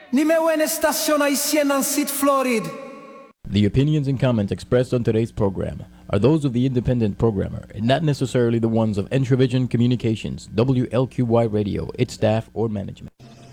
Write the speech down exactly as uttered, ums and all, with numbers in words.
Numéro une station haïtienne en site Floride. The opinions and comments expressed on today's program are those of the independent programmer and not necessarily the ones of Entravision Communications, W L Q Y Radio, its staff, or management.